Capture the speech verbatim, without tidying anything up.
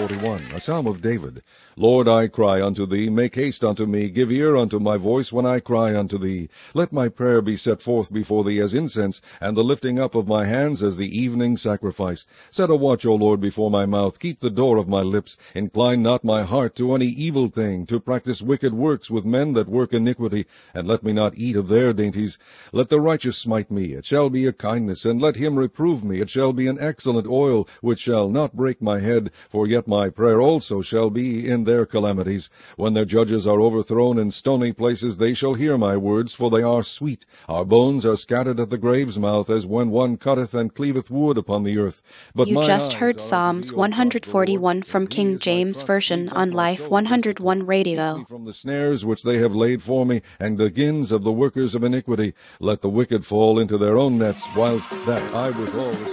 forty-one, a psalm of David. Lord, I cry unto thee, make haste unto me, give ear unto my voice when I cry unto thee. Let my prayer be set forth before thee as incense, and the lifting up of my hands as the evening sacrifice. Set a watch, O Lord, before my mouth, keep the door of my lips. Incline not my heart to any evil thing, to practice wicked works with men that work iniquity, and let me not eat of their dainties. Let the righteous smite me, it shall be a kindness, and let him reprove me, it shall be an excellent oil, which shall not break my head, for yet my prayer also shall be in their calamities. When their judges are overthrown in stony places, they shall hear my words, for they are sweet. Our bones are scattered at the grave's mouth, as when one cutteth and cleaveth wood upon the earth. But You my just eyes heard are unto Psalms thee, O God, the Lord, one forty-one from in thee King is my James trust. Version Lead not on my Life soul one oh one destitute. Keep me Radio. from the snares which they have laid for me, and the gins of the workers of iniquity. Let the wicked fall into their own nets, whilst that I withal